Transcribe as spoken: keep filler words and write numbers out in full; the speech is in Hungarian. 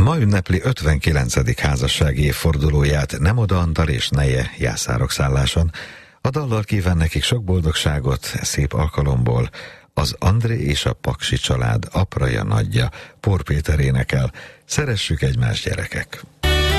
Ma ünnepli ötvenkilencedik házassági évfordulóját Nemoda Antal és neje Jászárok szálláson. A dallal kíván nekik sok boldogságot szép alkalomból. Az André és a Paksi család apraja nagyja, Pór Péter énekel. Szeressük egymást, gyerekek!